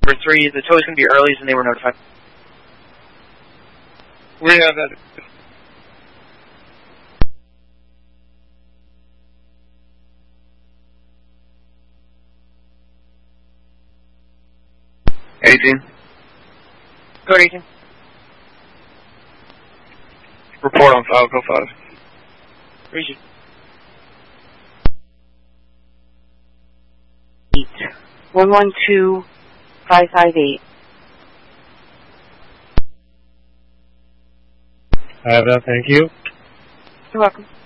Number 3, the tow's going to be early, and they were notified. We have that. 18. Code 18. Report on file, go 5. Region. 112558. I have that, thank you. You're welcome.